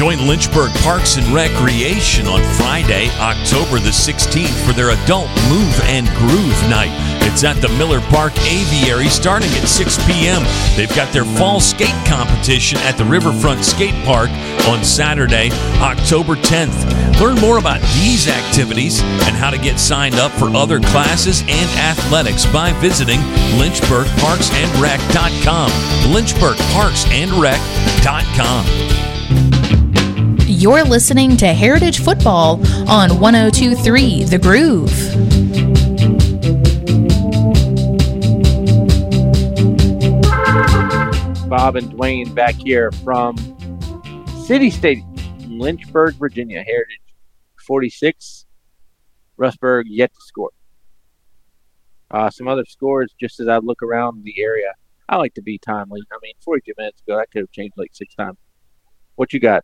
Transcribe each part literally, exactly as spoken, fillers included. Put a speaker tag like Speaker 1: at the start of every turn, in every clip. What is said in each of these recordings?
Speaker 1: Join Lynchburg Parks and Recreation on Friday, October the sixteenth for their Adult Move and Groove Night. It's at the Miller Park Aviary starting at six p.m. They've got their fall skate competition at the Riverfront Skate Park on Saturday, October tenth. Learn more about these activities and how to get signed up for other classes and athletics by visiting lynchburg parks and rec dot com. lynchburg parks and rec dot com.
Speaker 2: You're listening to Heritage Football on one oh two point three The Groove.
Speaker 3: Bob and Dwayne back here from City Stadium, Lynchburg, Virginia. Heritage forty-six, Rustburg yet to score. Uh, some other scores just as I look around the area. I like to be timely. I mean, forty-two minutes ago, that could have changed like six times. What you got?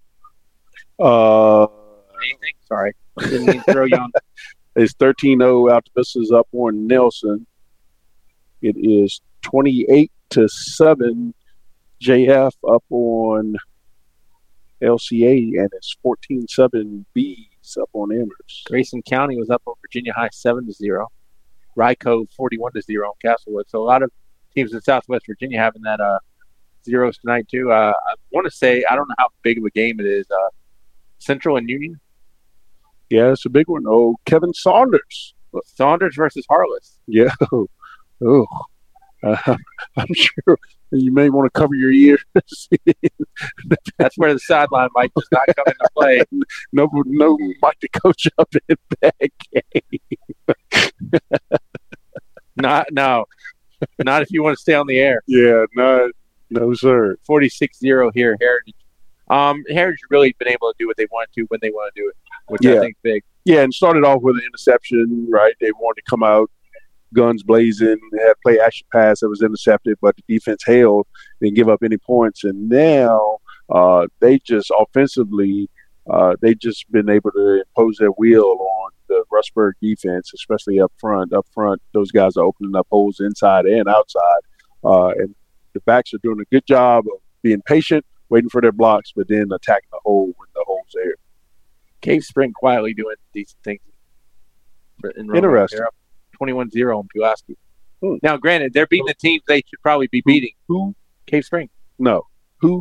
Speaker 4: Uh,
Speaker 3: Anything? Sorry. Didn't mean to throw you on.
Speaker 4: It's thirteen oh Altabusas up on Nelson. It is twenty-eight to seven J F up on L C A, and it's fourteen seven B's up on Amherst.
Speaker 3: Grayson County was up on Virginia High seven to zero. Ryco forty-one to zero on Castlewood. So a lot of teams in Southwest Virginia having that uh, zeros tonight too. Uh, I want to say, I don't know how big of a game it is. Uh, Central and Union.
Speaker 4: Yeah, it's a big one. Oh, Kevin Saunders.
Speaker 3: Saunders versus Harless.
Speaker 4: Yeah. Oh, uh, I'm sure you may want to cover your ears.
Speaker 3: That's where the sideline might just not come into play.
Speaker 4: No, no, might the coach up in that game.
Speaker 3: Not, no, not if you want to stay on the air.
Speaker 4: Yeah, no, no, sir.
Speaker 3: forty-six zero here, Heritage. Um, Heritage really been able to do what they want to when they want to do it, which
Speaker 4: yeah.
Speaker 3: I think is big.
Speaker 4: Yeah, and started off with an interception, right? They wanted to come out guns blazing, they had play action pass that was intercepted, but the defense held, didn't give up any points. And now uh, they just offensively, uh, they just been able to impose their will on the Rustburg defense, especially up front. Up front, those guys are opening up holes inside and outside. Uh, and the backs are doing a good job of being patient, waiting for their blocks, but then attacking the hole when the hole's there.
Speaker 3: Cave Spring quietly doing decent things. In
Speaker 4: Interesting.
Speaker 3: They're up twenty-one zero on Pulaski.
Speaker 4: Hmm.
Speaker 3: Now, granted, they're beating the teams they should probably be beating.
Speaker 4: Who?
Speaker 3: Cave Spring.
Speaker 4: No. Who?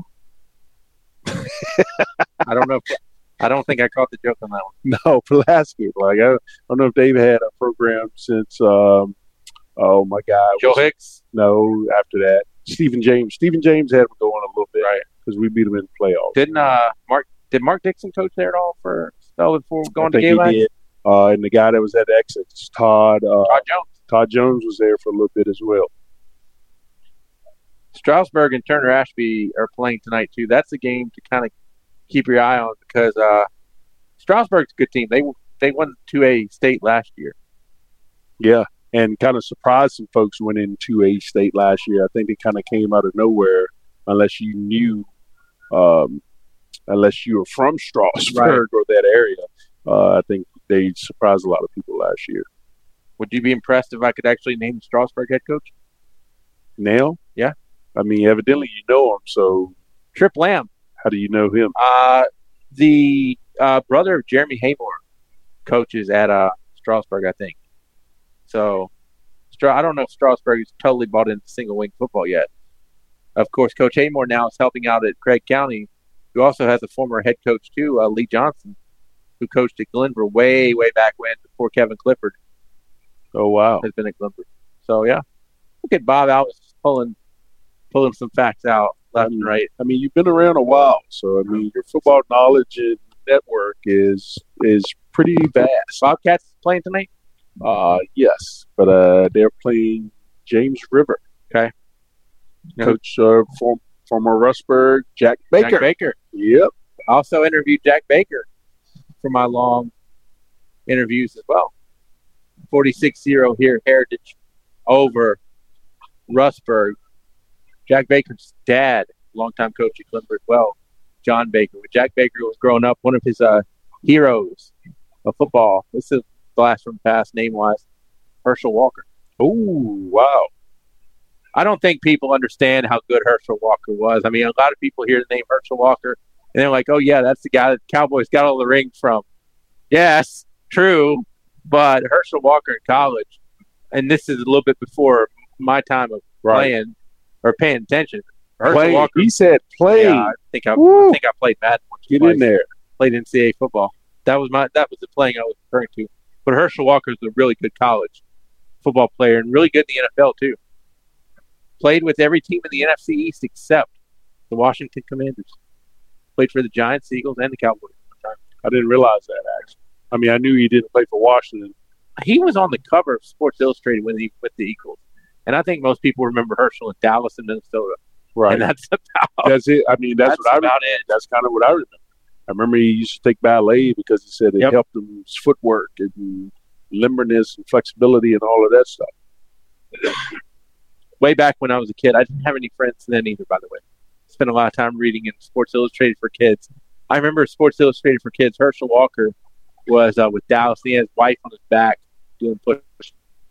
Speaker 3: I don't know. If, I don't think I caught the joke on that one.
Speaker 4: No, Pulaski. Like, I don't know if they've had a program since, um, oh, my God.
Speaker 3: Joe Hicks?
Speaker 4: No, after that. Stephen James. Stephen James had them going a little bit. Right. Because we beat them in the playoffs.
Speaker 3: Didn't uh, Mark Did Mark Dixon coach there at all for spell before going
Speaker 4: I
Speaker 3: to game
Speaker 4: he did. Uh, and the guy that was at exits, Todd. Uh,
Speaker 3: Todd Jones.
Speaker 4: Todd Jones was there for a little bit as well.
Speaker 3: Strasburg and Turner Ashby are playing tonight too. That's a game to kind of keep your eye on because uh, Strasburg's a good team. They they won two A state last year.
Speaker 4: Yeah, and kind of surprised some folks winning two A state last year. I think they kind of came out of nowhere unless you knew, um, unless you were from Strasburg right. or that area. Uh, I think they surprised a lot of people last year.
Speaker 3: Would you be impressed if I could actually name the Strasburg head coach?
Speaker 4: Nail?
Speaker 3: Yeah.
Speaker 4: I mean, evidently you know him, so.
Speaker 3: Trip Lamb.
Speaker 4: How do you know him?
Speaker 3: Uh, the uh, brother of Jeremy Haymore coaches at uh, Strasburg, I think. So, I don't know if Strasburg is totally bought into single-wing football yet. Of course, Coach Haymore now is helping out at Craig County, who also has a former head coach, too, uh, Lee Johnson, who coached at Glenver way, way back when before Kevin Clifford.
Speaker 4: Oh, wow.
Speaker 3: Has been at Glenver. So, yeah. Look at Bob Alvis pulling pulling some facts out left
Speaker 4: I mean,
Speaker 3: and right.
Speaker 4: I mean, you've been around a while, so, I mean, your football knowledge and network is is pretty vast.
Speaker 3: Bobcats playing tonight?
Speaker 4: Uh, yes, but uh, they're playing James River.
Speaker 3: Okay.
Speaker 4: Coach uh, form, former Rustburg, Jack Baker.
Speaker 3: Jack Baker.
Speaker 4: Yep.
Speaker 3: I also interviewed Jack Baker for my long interviews as well. forty-six zero here, Heritage over Rustburg. Jack Baker's dad, longtime coach at Glenver as well, John Baker. When Jack Baker was growing up, one of his uh, heroes of football, this is blast from the past name-wise, Herschel Walker.
Speaker 4: Oh, wow.
Speaker 3: I don't think people understand how good Herschel Walker was. I mean, a lot of people hear the name Herschel Walker, And they're like, oh, yeah, that's the guy that the Cowboys got all the rings from. Yes, true, but Herschel Walker in college, and this is a little bit before my time of
Speaker 4: Right.
Speaker 3: playing or paying attention. Herschel
Speaker 4: Play.
Speaker 3: Walker,
Speaker 4: He said play.
Speaker 3: yeah, I think I, I
Speaker 4: Woo.
Speaker 3: think I played Madden once. or
Speaker 4: Get
Speaker 3: twice.
Speaker 4: in there.
Speaker 3: Played N C double A football. That was my that was the playing I was referring to. But Herschel Walker is a really good college football player and really good in the N F L too. Played with every team in the N F C East except the Washington Commanders. Played for the Giants, Eagles, and the Cowboys.
Speaker 4: I didn't realize that, actually. I mean, I knew he didn't play for Washington.
Speaker 3: He was on the cover of Sports Illustrated with the, with the Eagles. And I think most people remember Herschel in Dallas and Minnesota.
Speaker 4: Right.
Speaker 3: And that's about
Speaker 4: That's it. I mean, that's,
Speaker 3: That's
Speaker 4: what I
Speaker 3: about
Speaker 4: remember.
Speaker 3: it.
Speaker 4: That's kind of what I remember. I remember he used to take ballet because he said it
Speaker 3: Yep.
Speaker 4: helped him his footwork and limberness and flexibility and all of that stuff.
Speaker 3: way back when I was a kid. I didn't have any friends then either, by the way. Spent a lot of time reading in Sports Illustrated for Kids. I remember Sports Illustrated for Kids, Herschel Walker was uh, with Dallas. And he had his wife on his back doing push-ups.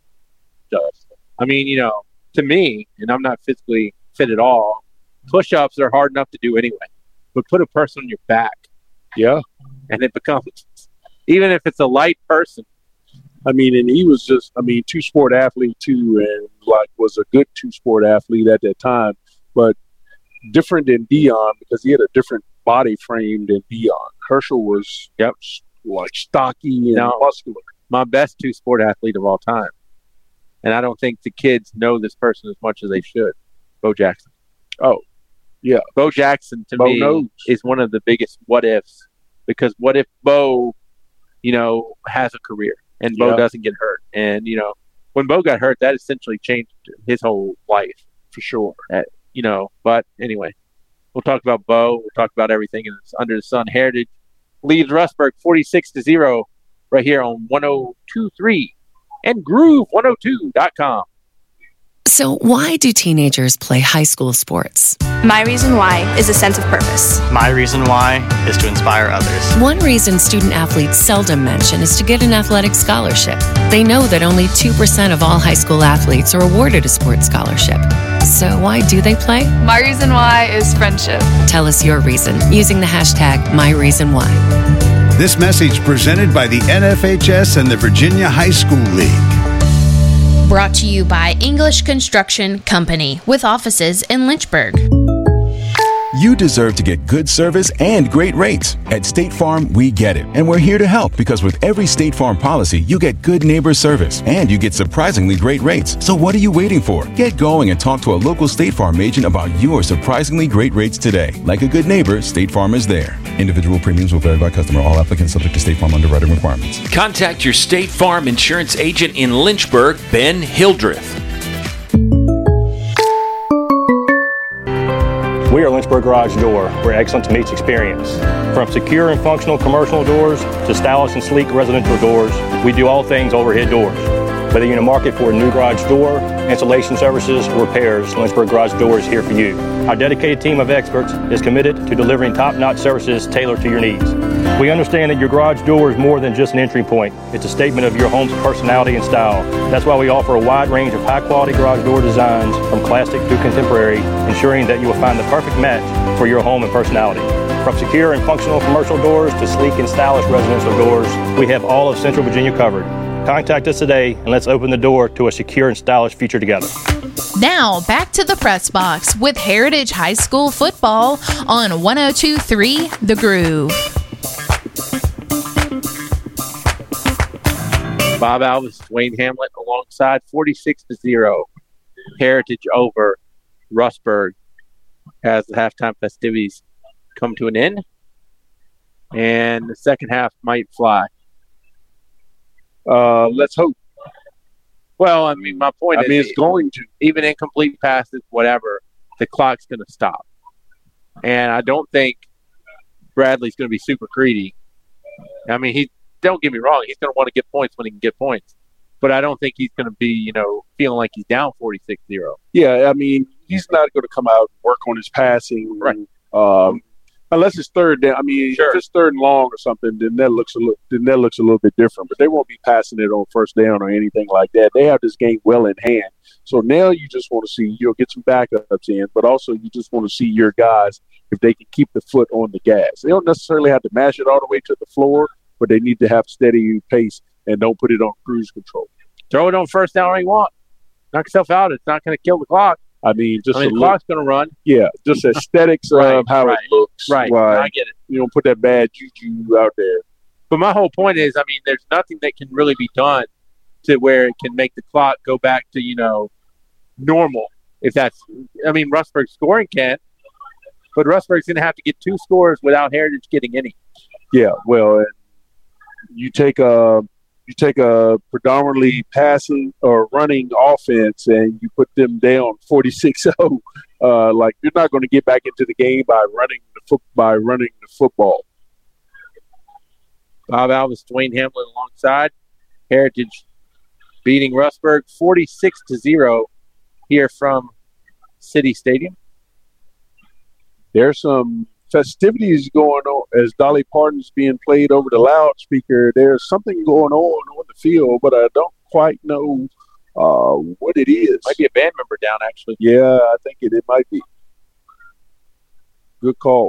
Speaker 3: I mean, you know, to me, and I'm not physically fit at all, push-ups are hard enough to do anyway. But put a person on your back,
Speaker 4: Yeah.
Speaker 3: and it becomes, even if it's a light person,
Speaker 4: I mean, and he was just, I mean, two-sport athlete too, and like was a good two-sport athlete at that time, but different than Dion because he had a different body frame than Dion. Herschel was
Speaker 3: Yep.
Speaker 4: like stocky and
Speaker 3: No.
Speaker 4: muscular.
Speaker 3: my best two-sport athlete of all time. And I don't think the kids know this person as much as they should. Bo Jackson.
Speaker 4: Oh, yeah.
Speaker 3: Bo Jackson, to
Speaker 4: Bo
Speaker 3: me,
Speaker 4: knows.
Speaker 3: is one of the biggest what-ifs. Because what if Bo, you know, has a career and Bo
Speaker 4: Yeah.
Speaker 3: doesn't get hurt? And, you know, when Bo got hurt, that essentially changed his whole life,
Speaker 4: For sure.
Speaker 3: uh, you know. But anyway, we'll talk about Bo. We'll talk about everything in under the sun. Heritage leads Rustburg forty-six to zero right here on one oh two point three and groove one oh two dot com.
Speaker 5: So why do teenagers play high school sports?
Speaker 6: My reason why is a sense of purpose.
Speaker 7: My reason why is to inspire others.
Speaker 5: One reason student athletes seldom mention is to get an athletic scholarship. They know that only two percent of all high school athletes are awarded a sports scholarship. So why do they play?
Speaker 8: My reason why is friendship.
Speaker 5: Tell us your reason using the hashtag MyReasonWhy.
Speaker 9: This message presented by the N F H S and the Virginia High School League.
Speaker 2: Brought to you by English Construction Company with offices in Lynchburg.
Speaker 10: You deserve to get good service and great rates. At State Farm, we get it. And we're here to help because with every State Farm policy, you get good neighbor service and you get surprisingly great rates. So what are you waiting for? Get going and talk to a local State Farm agent about your surprisingly great rates today. Like a good neighbor, State Farm is there. Individual premiums will vary by customer. All applicants subject to State Farm underwriting requirements.
Speaker 1: Contact your State Farm insurance agent in Lynchburg, Ben Hildreth.
Speaker 11: We are Lynchburg Garage Door, where excellence meets experience. From secure and functional commercial doors to stylish and sleek residential doors, we do all things overhead doors. Whether you're in a market for a new garage door, installation services, or repairs, Lynchburg Garage Door is here for you. Our dedicated team of experts is committed to delivering top-notch services tailored to your needs. We understand that your garage door is more than just an entry point. It's a statement of your home's personality and style. That's why we offer a wide range of high-quality garage door designs from classic to contemporary, ensuring that you will find the perfect match for your home and personality. From secure and functional commercial doors to sleek and stylish residential doors, we have all of Central Virginia covered. Contact us today and let's open the door to a secure and stylish future together.
Speaker 2: Now, back to the press box with Heritage High School football on one oh two point three The Groove.
Speaker 3: Bob Alvis, Wayne Hamlet alongside forty-six to zero. Heritage over Rustburg as the halftime festivities come to an end. And the second half might fly.
Speaker 4: Uh, let's hope.
Speaker 3: Well, I mean, my point
Speaker 4: I
Speaker 3: is,
Speaker 4: mean, it's going to.
Speaker 3: even incomplete passes, whatever, the clock's going to stop. And I don't think Bradley's going to be super greedy. I mean, he don't get me wrong, he's going to want to get points when he can get points. But I don't think he's going to be, you know, feeling like he's down forty-six zero.
Speaker 4: Yeah, I mean, he's not going to come out and work on his passing.
Speaker 3: Right.
Speaker 4: Um, Unless it's third down. I mean,
Speaker 3: Sure.
Speaker 4: if it's third and long or something, then that looks a little then that looks a little bit different. But they won't be passing it on first down or anything like that. They have this game well in hand. So now you just want to see you'll get some backups in, but also you just want to see your guys if they can keep the foot on the gas. They don't necessarily have to mash it all the way to the floor, but they need to have steady pace and don't put it on cruise control.
Speaker 3: Throw it on first down all you want. Knock yourself out. It's not going to kill the clock.
Speaker 4: I mean, just
Speaker 3: I mean,
Speaker 4: a
Speaker 3: the
Speaker 4: look,
Speaker 3: clock's going to run.
Speaker 4: yeah, just aesthetics
Speaker 3: Right,
Speaker 4: of how
Speaker 3: right,
Speaker 4: it looks.
Speaker 3: Right.
Speaker 4: Why
Speaker 3: I get it.
Speaker 4: you don't put that bad juju out there.
Speaker 3: But my whole point is, I mean, there's nothing that can really be done to where it can make the clock go back to, you know, normal. If that's, I mean, Rustburg scoring can, but Rustburg's going to have to get two scores without Heritage getting any.
Speaker 4: Yeah, well, and you take a you take a predominantly passing or running offense and you put them down forty-six oh. Uh, like you're not going to get back into the game by running the foot by running the football.
Speaker 3: Bob Alvis, Dwayne Hamlin alongside Heritage beating Rustburg forty-six to zero here from City Stadium.
Speaker 4: There's some festivities going on as Dolly Parton's being played over the loudspeaker. There's something going on on the field, but I don't quite know uh, what it is.
Speaker 3: Might be a band member down, actually.
Speaker 4: Yeah, I think it, it might be. Good call.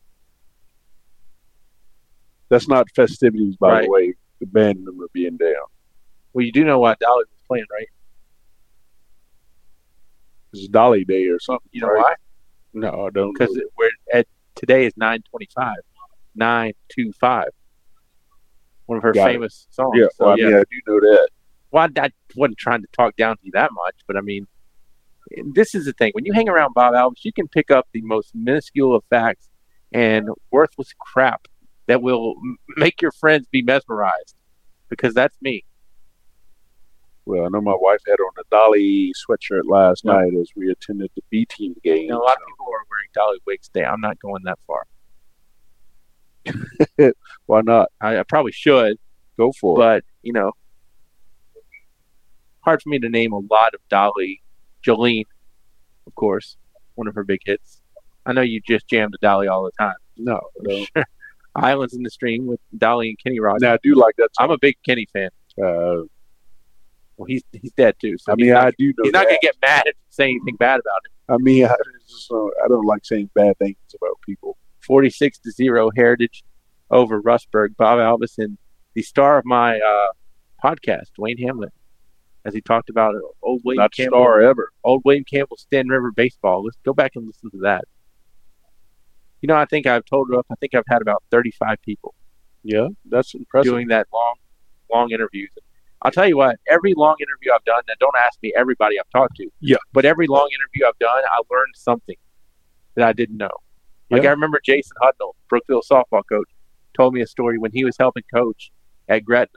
Speaker 4: That's not festivities, by
Speaker 3: Right.
Speaker 4: the way, the band member being down.
Speaker 3: Well, you do know why Dolly was playing, right?
Speaker 4: It's Dolly Day or something.
Speaker 3: You know
Speaker 4: right?
Speaker 3: why?
Speaker 4: No, I don't.
Speaker 3: Because
Speaker 4: know.
Speaker 3: we're at today is nine twenty-five, nine two five. One of her
Speaker 4: Got it.
Speaker 3: famous songs.
Speaker 4: Yeah,
Speaker 3: So,
Speaker 4: well, I mean, I do know that.
Speaker 3: Well, I, I wasn't trying to talk down to you that much, but I mean, this is the thing. When you hang around Bob Alvis, you can pick up the most minuscule of facts and worthless crap that will m- make your friends be mesmerized, because that's me.
Speaker 4: Well, I know my wife had on a Dolly sweatshirt last
Speaker 3: No.
Speaker 4: night as we attended the B team game.
Speaker 3: You know, a lot of people are wearing Dolly wigs today. I'm not going that far.
Speaker 4: Why not?
Speaker 3: I, I probably should,
Speaker 4: Go for it.
Speaker 3: but, you know, hard for me to name a lot of Dolly. Jolene, of course, one of her big hits. I know you just jam to Dolly all the time.
Speaker 4: No, no.
Speaker 3: Islands in the Stream with Dolly and Kenny Rogers.
Speaker 4: Now I do like that.
Speaker 3: I'm a big Kenny fan.
Speaker 4: Uh,
Speaker 3: Well, he's he's dead too. So
Speaker 4: I mean,
Speaker 3: he's not,
Speaker 4: I do know
Speaker 3: he's not
Speaker 4: that.
Speaker 3: going to get mad if you say anything bad about him.
Speaker 4: I mean, I, it's just, uh, I don't like saying bad things about people.
Speaker 3: forty-six to zero Heritage over Rustburg. Bob Alvis and the star of my uh, podcast, Dwayne Hamlin, as he talked about old William
Speaker 4: Not
Speaker 3: Campbell.
Speaker 4: star ever.
Speaker 3: Old William Campbell Stand River baseball. Let's go back and listen to that. You know, I think I've told up. I think I've had about thirty-five people
Speaker 4: Yeah, that's impressive.
Speaker 3: doing that long, long interviews. I'll tell you what, every long interview I've done, and don't ask me everybody I've talked to,
Speaker 4: Yeah.
Speaker 3: but every long interview I've done, I learned something that I didn't know. Like
Speaker 4: Yeah.
Speaker 3: I remember Jason Hudnall, Brookville softball coach, told me a story when he was helping coach at Gretna.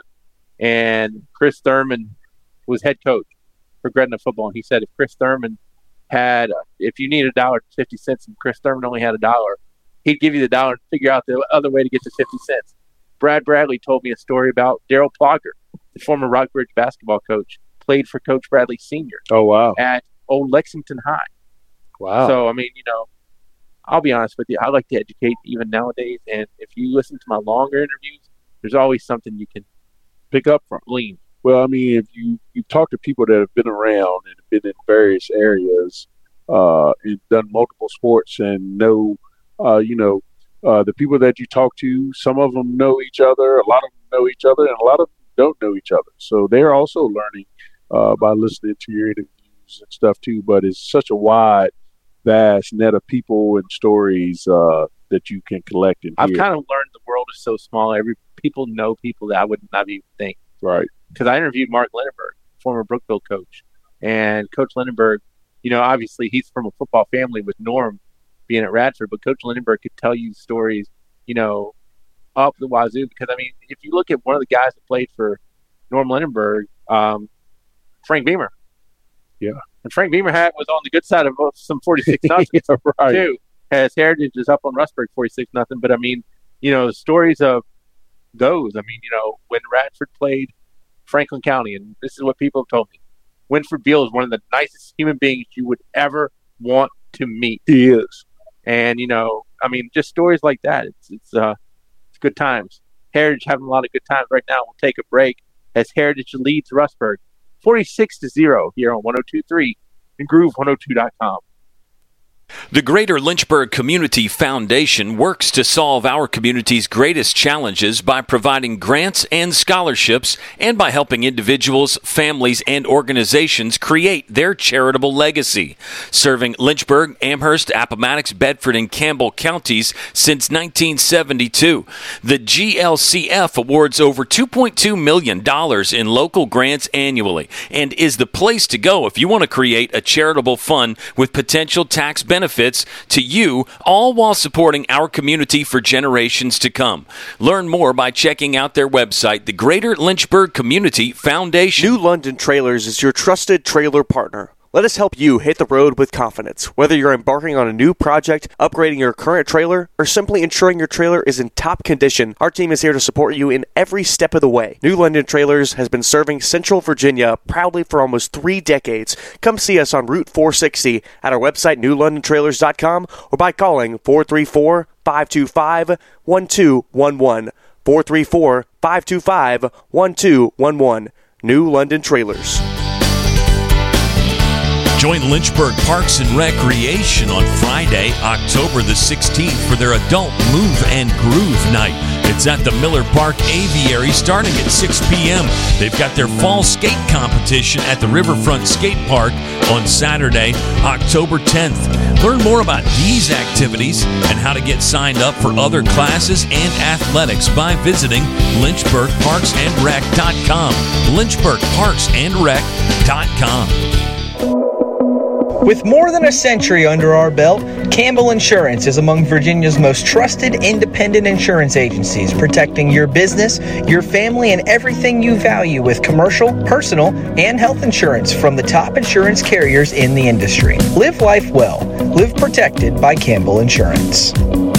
Speaker 3: And Chris Thurman was head coach for Gretna football. And he said if Chris Thurman had, if you need a dollar and fifty cents and Chris Thurman only had a dollar, he'd give you the dollar and figure out the other way to get to fifty cents. Brad Bradley told me a story about Daryl Plogger, the former Rockbridge basketball coach, played for Coach Bradley Senior
Speaker 4: Oh, wow.
Speaker 3: at Old Lexington High.
Speaker 4: Wow.
Speaker 3: So, I mean, you know, I'll be honest with you. I like to educate even nowadays. And if you listen to my longer interviews, there's always something you can
Speaker 4: Pick up from.
Speaker 3: glean.
Speaker 4: Well, I mean, if you, you talk to people that have been around and have been in various areas uh, and done multiple sports and know, uh, you know, uh, the people that you talk to, some of them know each other, a lot of them know each other, and a lot of them don't know each other. So they're also learning uh, by listening to your interviews and stuff too. But it's such a wide, vast net of people and stories uh, that you can collect and
Speaker 3: I've
Speaker 4: hear.
Speaker 3: kind of learned the world is so small. Every people know people that I would not even think.
Speaker 4: Right.
Speaker 3: Because I interviewed Mark Lindenberg, former Brookville coach, and Coach Lindenberg, you know, obviously he's from a football family with Norm being at Radford, but Coach Lindenberg could tell you stories, you know, up the wazoo. Because I mean, if you look at one of the guys that played for Norm Lindenberg, um, Frank Beamer.
Speaker 4: Yeah.
Speaker 3: And Frank Beamer had was on the good side of some forty-six nothing
Speaker 4: Yeah, right.
Speaker 3: too. As Heritage is up on Rustburg forty-six nothing. But I mean, you know, the stories of those. I mean, you know, when Radford played Franklin County, and this is what people have told me, Winford Beal is one of the nicest human beings you would ever want to meet.
Speaker 4: He is.
Speaker 3: And, you know, I mean, just stories like that. It's it's uh it's good times. Heritage having a lot of good times right now. We'll take a break as Heritage leads Rustburg forty-six to zero here on one oh two point three and Groove one oh two dot com.
Speaker 1: The Greater Lynchburg Community Foundation works to solve our community's greatest challenges by providing grants and scholarships and by helping individuals, families, and organizations create their charitable legacy. Serving Lynchburg, Amherst, Appomattox, Bedford, and Campbell counties since nineteen seventy-two. The G L C F awards over two point two million dollars in local grants annually and is the place to go if you want to create a charitable fund with potential tax benefits benefits to you, all while supporting our community for generations to come. Learn more by checking out their website, the Greater Lynchburg Community Foundation.
Speaker 12: New London Trailers is your trusted trailer partner. Let us help you hit the road with confidence. Whether you're embarking on a new project, upgrading your current trailer, or simply ensuring your trailer is in top condition, our team is here to support you in every step of the way. New London Trailers has been serving Central Virginia proudly for almost three decades. Come see us on Route four sixty at our website, new london trailers dot com, or by calling four three four, five two five, one two one one. four three four, five two five, one two one one. New London Trailers.
Speaker 1: Join Lynchburg Parks and Recreation on Friday, October the sixteenth for their Adult Move and Groove Night. It's at the Miller Park Aviary starting at six p.m. They've got their fall skate competition at the Riverfront Skate Park on Saturday, October tenth. Learn more about these activities and how to get signed up for other classes and athletics by visiting lynchburg parks and rec dot com. lynchburg parks and rec dot com.
Speaker 13: With more than a century under our belt, Campbell Insurance is among Virginia's most trusted independent insurance agencies, protecting your business, your family, and everything you value with commercial, personal, and health insurance from the top insurance carriers in the industry. Live life well. Live protected by Campbell Insurance.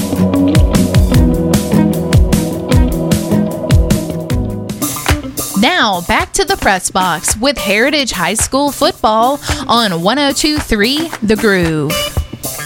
Speaker 2: Now, back to the press box with Heritage High School football on one oh two point three The Groove.